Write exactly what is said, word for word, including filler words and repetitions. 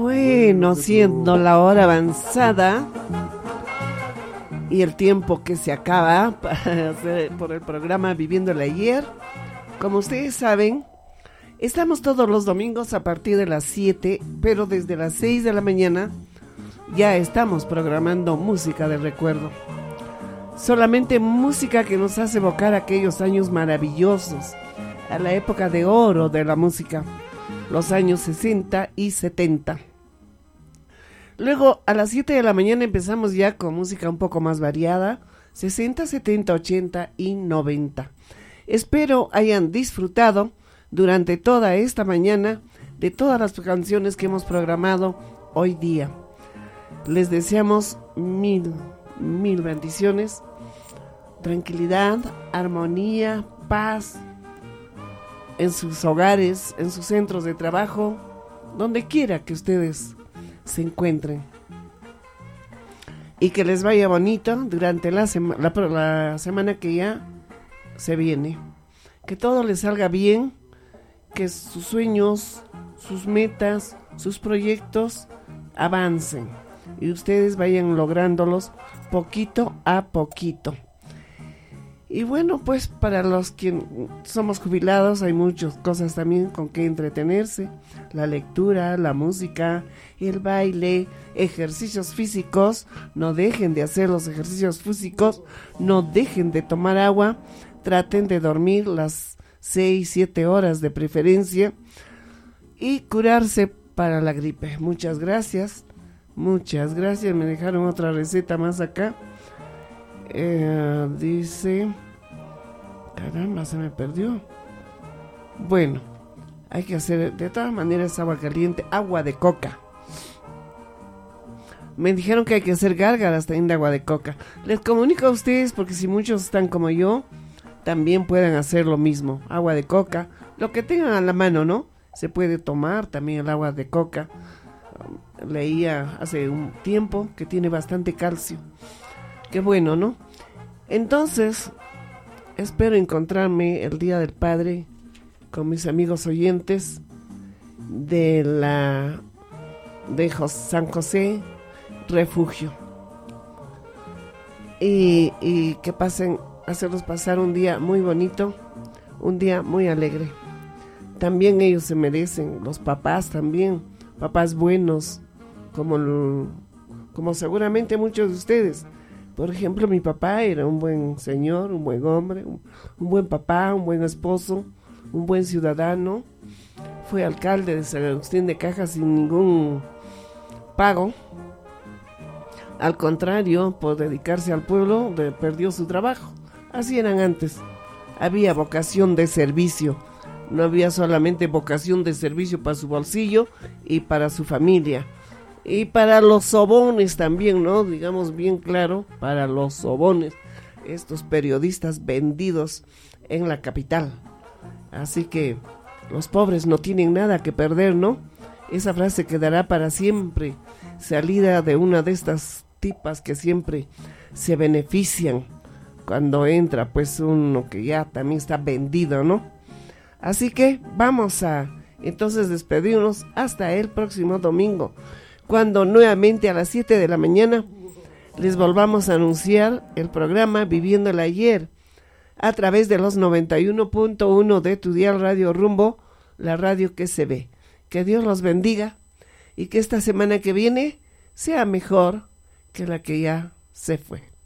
Bueno, siendo la hora avanzada y el tiempo que se acaba para hacer por el programa Viviendo el Ayer, como ustedes saben, estamos todos los domingos a partir de las siete, pero desde las seis de la mañana ya estamos programando música del recuerdo. Solamente música que nos hace evocar aquellos años maravillosos, a la época de oro de la música, los años sesenta y setenta. Luego a las siete de la mañana empezamos ya con música un poco más variada, sesenta, setenta, ochenta y noventa. Espero hayan disfrutado durante toda esta mañana de todas las canciones que hemos programado hoy día. Les deseamos mil, mil bendiciones, tranquilidad, armonía, paz en sus hogares, en sus centros de trabajo, donde quiera que ustedes se encuentren. Y que les vaya bonito durante la, sema, la, la semana que ya se viene. Que todo les salga bien, que sus sueños, sus metas, sus proyectos avancen y ustedes vayan lográndolos poquito a poquito. Y bueno, pues para los que somos jubilados hay muchas cosas también con que entretenerse: la lectura, la música, el baile, ejercicios físicos. No dejen de hacer los ejercicios físicos, no dejen de tomar agua, traten de dormir las seis, siete horas de preferencia y curarse para la gripe. Muchas gracias, muchas gracias. Me dejaron otra receta más acá. Eh, dice, caramba, se me perdió. Bueno, hay que hacer de todas maneras agua caliente, agua de coca. Me dijeron que hay que hacer gárgaras también de agua de coca. Les comunico a ustedes porque si muchos están como yo, también pueden hacer lo mismo. Agua de coca, lo que tengan a la mano, ¿no? Se puede tomar también el agua de coca. Leía hace un tiempo que tiene bastante calcio. Qué bueno, ¿no? Entonces, espero encontrarme el Día del Padre con mis amigos oyentes de la de Jos- San José Refugio. Y, y que pasen, hacerlos pasar un día muy bonito, un día muy alegre. También ellos se merecen, los papás también, papás buenos, como, como seguramente muchos de ustedes. Por ejemplo, mi papá era un buen señor, un buen hombre, un, un buen papá, un buen esposo, un buen ciudadano. Fue alcalde de San Agustín de Caja sin ningún pago. Al contrario, por dedicarse al pueblo, de, perdió su trabajo. Así eran antes. Había vocación de servicio. No había solamente vocación de servicio para su bolsillo y para su familia. Y para los sobones también, ¿no? Digamos bien claro, para los sobones, estos periodistas vendidos en la capital. Así que los pobres no tienen nada que perder, ¿no? Esa frase quedará para siempre, salida de una de estas tipas que siempre se benefician cuando entra, pues uno que ya también está vendido, ¿no? Así que vamos a entonces despedirnos hasta el próximo domingo, cuando nuevamente a las siete de la mañana les volvamos a anunciar el programa Viviendo el Ayer a través de los noventa y uno punto uno de tu dial Radio Rumbo, la radio que se ve. Que Dios los bendiga y que esta semana que viene sea mejor que la que ya se fue.